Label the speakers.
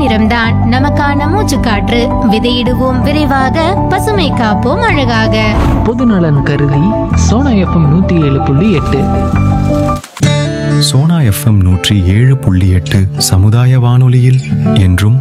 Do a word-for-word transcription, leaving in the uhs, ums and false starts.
Speaker 1: நிறம்தான் நமக்கான மூச்சுக்காற்று. விதையிடுவோம் விரைவாக, பசுமை காப்போம் அழகாக.
Speaker 2: பொதுநலன் கருதி சோனா எஃப்எம் நூத்தி ஏழு புள்ளி எட்டு.
Speaker 3: சோனா எஃப்எம் நூற்றி ஏழு புள்ளி எட்டு சமுதாய வானொலியில் என்றும்